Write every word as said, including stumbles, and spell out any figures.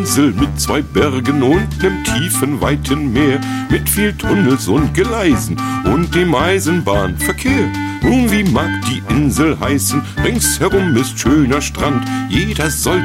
Insel mit zwei Bergen und nem tiefen, weiten Meer, mit viel Tunnels und Gleisen und dem Eisenbahnverkehr. Nun, wie mag die Insel heißen? Ringsherum ist schöner Strand, jeder soll